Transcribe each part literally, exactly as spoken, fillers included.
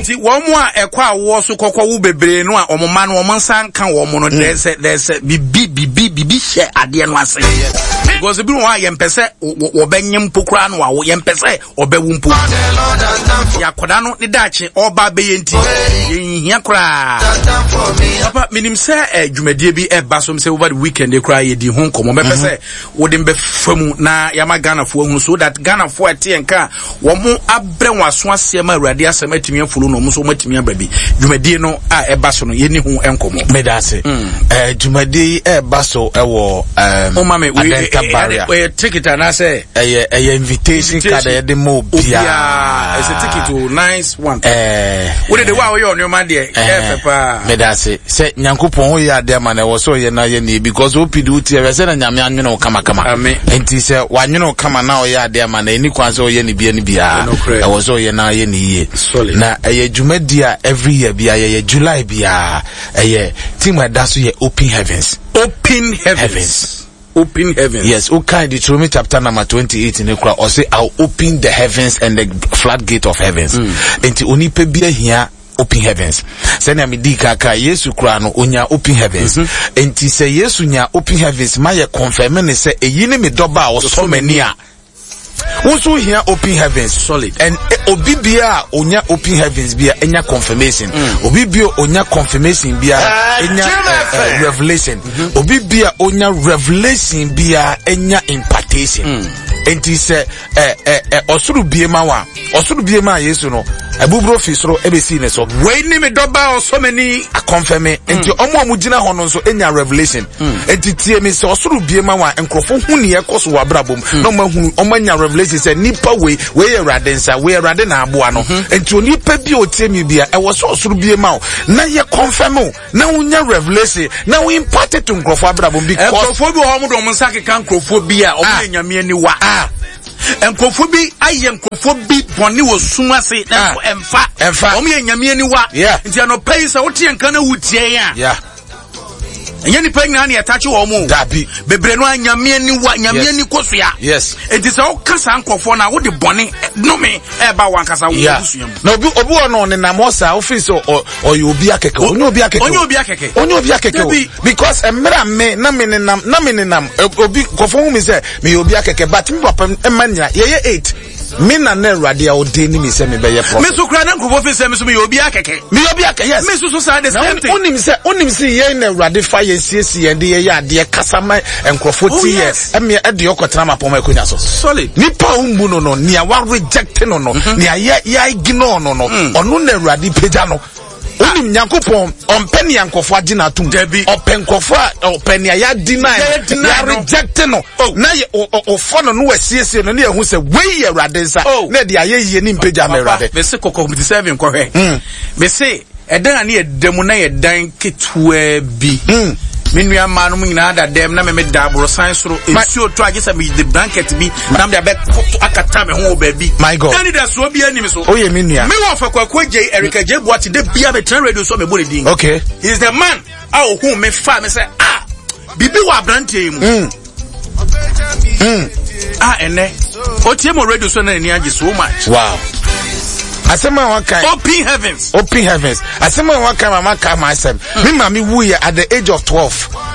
Enti wo mo a ekwa wo so kokko wo bebre no a omoma no omo san kan wo mo no there say there say bibi bibi bibi share ade no ase. Because bi won a yempese wo benyem pokura no a wo yempese obewu mpo. Yakoda no ne dache oba beyenti. Yenhia kra. Papa minim say adwumadie bi e ba so say over the weekend e kra ye di ho nkomo mepese wo dem be famu na yama Ghana fo hu so that Ghana fo ate enka wo mo abre waso ase ma awurade asem atimi afulu no mo so matimi ababi dwumadie no a e ba so no ye ni hu enkomo medase eh dwumadie e ba so e wo um o mama we ticket na say eh eh invitation card e de mo bia it's a ticket to nice one eh we dey wa we on your man there eh papa medase say nyankopon ho ya de ma na wo so ye na ye ni because o pidi uti e say na nyame anwene o kama kama enti say wanwene o kama na o ya de ma na eni kwan so ye ni bia ni bia e wo so ye na ye ni ye na eh dwumadia every year bia ye July bia eh team da so ye open heavens open heavens open heavens. Yes, okay, Deuteronomy chapter number twenty-eight in Ekra or say I'll open the heavens and the floodgate of heavens. Enti oni pe bia here open heavens. Say na me di kaka Yesu kra no onya open heavens. Enti say Yesu nya open heavens ma ye confirm ne say eyi ne me doba o so mani a. Also here open heavens solid and obi bia onya open heavens bia enya confirmation obi bia onya confirmation bia enya revelation obi bia onya revelation bia enya impartation enti se eh eh osuru bia ma wa osuru bia ma Yesu no abubro fisro ebesi ne so we ni me doba o so many a confirm enti omo amugina ho no so enya revelation enti tie me se osuru bia ma wa enkrofo hu ne yekoso wa brabom no ma hu omanya revelation say nipa we we erade nsa we erade na aboa no enti onipa bi otemi bia e wo so osuru bia ma na ye confirm na unya revelation na we impart to nkrofo abrabom because nkrofo bi ho mo do mo nsake kan nkrofo bi a o me nyame ani wa ah enkofo bi aye nkofo bi bone wo suma se na emfa emfa o me nyame ani wa nti ano pay se wo te enka na wutie ya yeah Nyani pe na na yatachi wo mu dabi bebre no anyame ani wa nyame ani kosua yes enti se o kasa nkofo na wo de bone no me e ba wan kasa wo busua mu na obi obi ono ne namosa office o obi akeke onye obi akeke onye obi akeke onye obi akeke because emra me na me nam na me nam obi nkofo hu me say me obi akeke but me papa emanya ye ye eight me na na awurade a odi ni me say me be ye prophet me so kra na nkofo fi say me so me obi akeke me obi akeke yes me so so say the same thing onim say onim say ye na awurade fa ye siesi ye de ye ade kasama enkrofo ti ye eme e de yokotra mapoma ekonya so solid nipa umbu no no nia wa reject no no nia ye ye ignore no no onu na awurade peja no onim nyankopon ompe ne yankofo agi na tum open nkofo open ya ya deny ya reject no na ye ofo no no wasiesie no na ye hu se we ye awurade nsa na de ayeye ni mpeja me awurade me se kokko me seven nkwohwe me se edan na ye demu na ye dan ketua bi minua ma no nyina da dem na me me da bro san soro ensuo to agesa me the blanket bi na me be akata me ho ba bi my god any da so bi anim so oye minua me wo fa kwakwa je Erika je boati de bia be tran radio so me bole din okay he is the man ah who me fa me say ah bibi wa brantie mu mm mm ah ene o tie mo radio so na ni age so much wow asema one kind open heavens open heavens asema one kind mama ka myself me mama wu ya at the age of twelve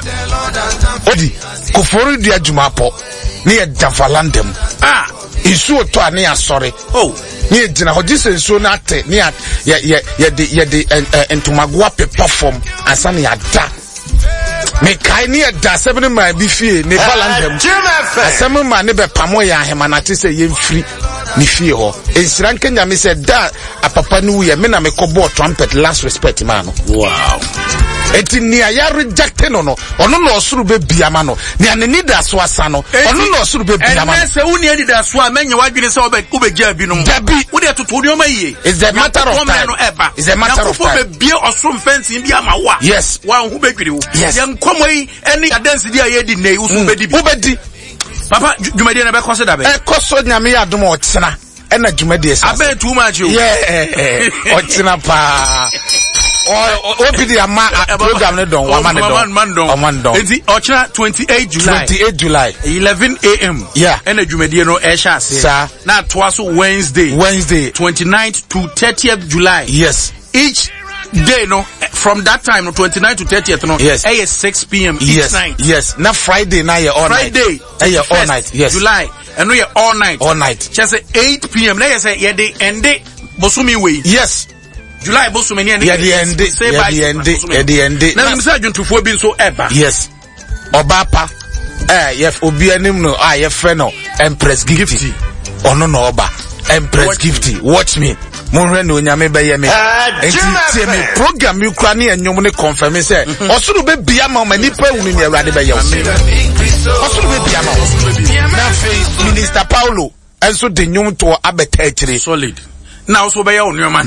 odi kofori dia jumapo ni e javalandem ah isu oto ani asori oh ni ejina ho jise nso na ate ni ya ya ya de ya de entumagwa pepa form asani ya da me kai ni e da seven man bi fie ne balandem asema man ne be pamo ya hema na te se yemfiri ni fie ho ensira nkenya me se da apapa ni wuye me na me kobo trumpet last respect man no wow eti ni ya reject no no ono no osuru be biama no ni aneni da so asa no ono no osuru be biama no se woni edi da so a menye wadwene se obe obegya bi no dabi wo de toto de o maye is the matter of time is the matter of time be bia osum fancy bi ama wa yes wa hu begwiri wo ye nkomoi eni adansi di aye di nei usu be di wo be di papa dwumadi na be koso da be e koso nyame adom o tsena e na dwumadi esa abe too much o yeah o tsena pa O P D ama program ne don wa man don. O man don. Enti ochra twenty-eighth July. twenty-eighth July. eleven a m Yeah. And adwumadie no e sha ase. Sir. Na toaso Wednesday. Wednesday. twenty-ninth to thirtieth July. Yes. Each day no from that time no twenty-ninth to thirtieth no yes eh six p m each yes. night. Yes. Na Friday na ye all Friday, night. Friday eh all night. Yes. July and we all night. All night. Just say eight p m Na ye say ye dey ende bosumi we. Yes. July bosumi ni ende. Yeah the end. Yeah the end. Yeah the end. Na me say adwuntufo bi nso eba. Yes. Obapa eh yef obi anim no ah ye fe no Empress Gifty. Ono no oba. Empress Gifty. Watch me. Monre no nyame be ye me. Enti tie me program you kra ne enwom ne confirm say osuru be bia ma ma nipa hunu ne awrade be ye wo. Osuru be bia ma. Na fe Minister Paulo enso de nwom to abeta akire. Solid. Na also be ye wo nyoma.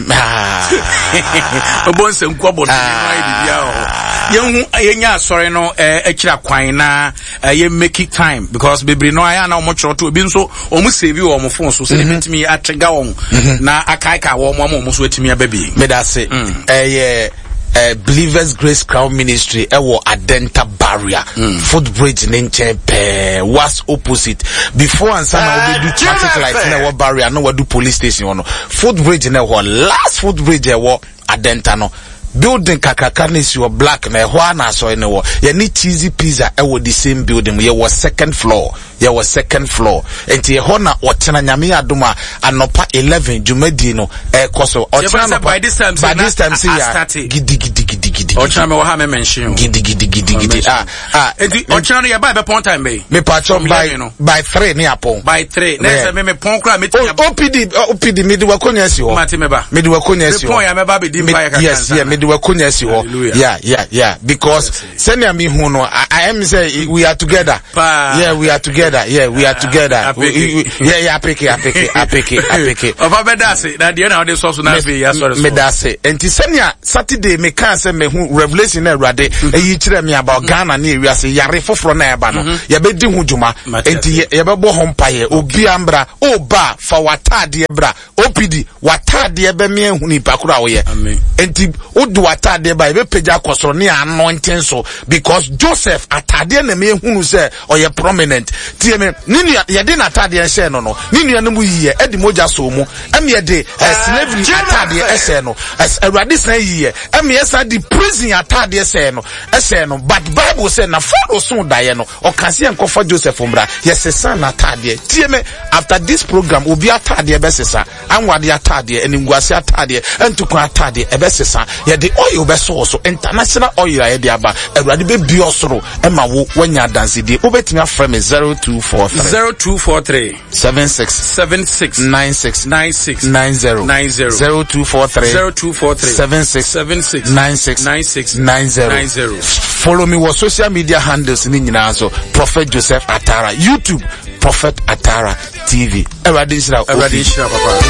Obo nsem ko bodo ni bia o. Yen yenya asore no eh akira kwan na ye make it time because bebre no aya na omo choro to obi nso omo save wo omo phone so say bitimi atrega won na akaika wo omo omo so atimi ababi me da say eh Uh, Believers Grace Crown Ministry ewo Adenta barrier mm. Footbridge nenche pe was opposite before answer na we do traffic light na wo barrier no we do police station ono Footbridge na wo last Footbridge ewo Adenta no building kakaka nesi wo black na ho na so ne wo ye ni cheesy pizza ewo the same building ye was second floor ye was second floor enti ho na otena nyame adoma anopa eleven jumadi no e koso otena by this time by this time see ya gidi gidi gidi gidi otena me wo ha me mention gidi gidi gidi gidi ah ah enti otena no ye by be pon time be me patch by by three ni apon by three na say me me pon kra me O P D O P D me di wakonya si ho mate me ba me di wakonya si ho pon ya me ba be di mpa ya kaka yes yeah me di wakonya si ho yeah yeah yeah because send me hu no I am say we are together yeah we are together yeah we are together we, we, yeah yeah pick it I pick it I pick it I pick it ofa be da say na de na de so so na be ya sorry me da say enti senia Saturday me kan say me hu revelation na Awurade eyi kire me about Ghana na ewia say yare foforo na eba no ye be di hu dwuma enti ye be bo ho mpaye obi ambra oba fa watade bra O P D watade be me hu ni pakura wo ye enti odu watade ba ye be peja kosoro ne anointing so because Joseph atade na me hu say oye prominent tie me nini ye de na atade en share no no nini no mu yiye edi moja so mu em ye de slavery atade ese no Awurade san yiye em ye sa di prison atade ese no ese no but Bible say na Pharaoh so daye no o kan se enkofa Joseph mbra ye sesa na atade tie me after this program obi atade be sesa anwade atade eningwase atade entukwa atade e be sesa ye de oil be so so international oil ye de aba Awurade be bi osoro e ma wo wanya dance die obetimi afra me zero two four three zero two four three seven six seven six nine six nine six nine zero nine zero zero two four three zero two four three seven six seven six nine six nine six nine zero nine zero. Follow me on social media handles ni nyina so Prophet Joseph Atara YouTube Prophet Atara T V Awurade Israel Awurade Israel papa